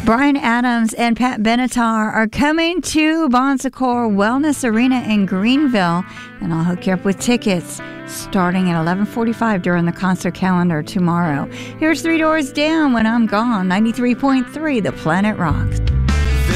Bryan Adams and Pat Benatar are coming to Bon Secours Wellness Arena in Greenville, and I'll hook you up with tickets starting at 11:45 during the concert calendar tomorrow. Here's Three Doors Down when I'm gone. 93.3 The Planet Rocks.